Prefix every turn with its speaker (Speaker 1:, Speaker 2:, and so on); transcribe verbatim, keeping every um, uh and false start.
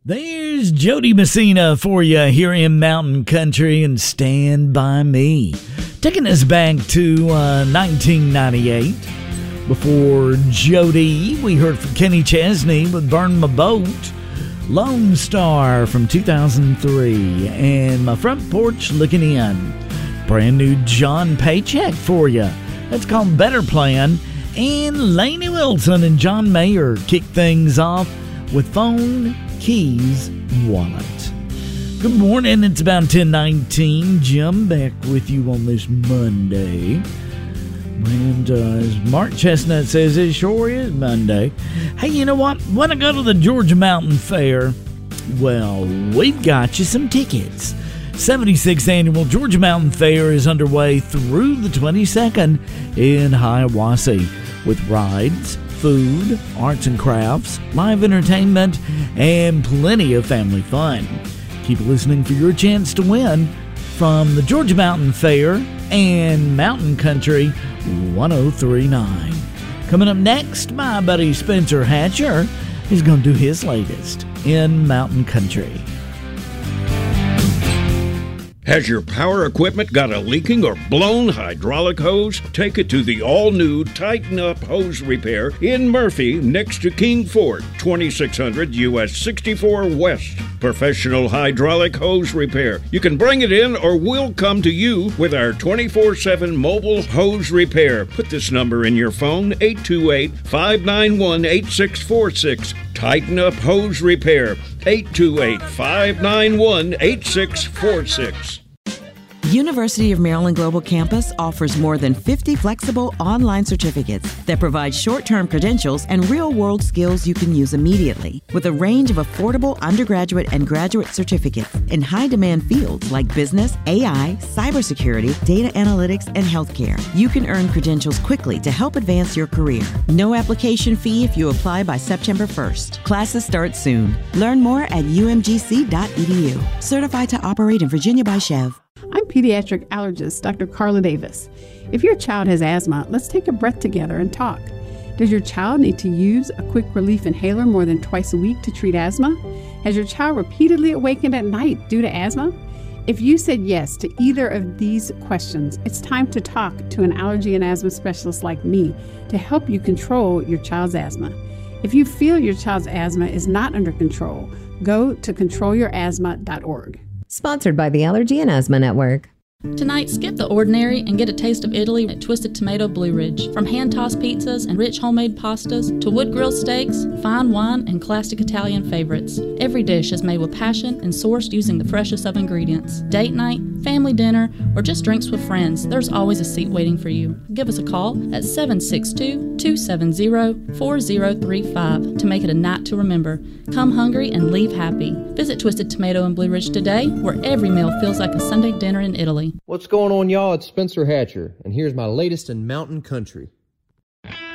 Speaker 1: There's Jody Messina for you here in Mountain Country, and Stand By Me. Taking us back to uh, nineteen ninety-eight. Before Jody, we heard from Kenny Chesney with Burn My Boat. Lone Star from two thousand three. And My Front Porch Looking In. Brand new John Paycheck for you. That's called Better Plan. And Lainey Wilson and John Mayer kick things off with Phone, Keys, Wallet. Good morning, it's about ten nineteen. Jim back with you on this Monday. And uh, as Mark Chestnut says, it sure is Monday. Hey, you know what? When I go to the Georgia Mountain Fair, well, we've got you some tickets. seventy-sixth Annual Georgia Mountain Fair is underway through the twenty-second in Hiawassee with rides, food, arts and crafts, live entertainment, and plenty of family fun. Keep listening for your chance to win from the Georgia Mountain Fair and Mountain Country one oh three point nine. Coming up next, my buddy Spencer Hatcher is going to do his latest in Mountain Country.
Speaker 2: Has your power equipment got a leaking or blown hydraulic hose? Take it to the all-new Tighten Up Hose Repair in Murphy next to King Ford, twenty-six hundred U S sixty-four West. Professional hydraulic hose repair. You can bring it in or we'll come to you with our twenty-four seven mobile hose repair. Put this number in your phone, eight two eight, five nine one, eight six four six. Tighten Up Hose Repair, eight two eight, five nine one, eight six four six.
Speaker 3: University of Maryland Global Campus offers more than fifty flexible online certificates that provide short-term credentials and real-world skills you can use immediately. With a range of affordable undergraduate and graduate certificates in high-demand fields like business, A I, cybersecurity, data analytics, and healthcare, you can earn credentials quickly to help advance your career. No application fee if you apply by September first. Classes start soon. Learn more at u m g c dot e d u. Certified to operate in Virginia by Chev.
Speaker 4: I'm pediatric allergist Doctor Carla Davis. If your child has asthma, let's take a breath together and talk. Does your child need to use a quick relief inhaler more than twice a week to treat asthma? Has your child repeatedly awakened at night due to asthma? If you said yes to either of these questions, it's time to talk to an allergy and asthma specialist like me to help you control your child's asthma. If you feel your child's asthma is not under control, go to control your asthma dot org.
Speaker 5: Sponsored by the Allergy and Asthma Network.
Speaker 6: Tonight, skip the ordinary and get a taste of Italy at Twisted Tomato Blue Ridge. From hand-tossed pizzas and rich homemade pastas to wood-grilled steaks, fine wine, and classic Italian favorites, every dish is made with passion and sourced using the freshest of ingredients. Date night, family dinner, or just drinks with friends, there's always a seat waiting for you. Give us a call at seven six two, two seven zero, four zero three five to make it a night to remember. Come hungry and leave happy. Visit Twisted Tomato in Blue Ridge today, where every meal feels like a Sunday dinner in Italy.
Speaker 7: What's going on, y'all? It's Spencer Hatcher, and here's my latest in Mountain Country.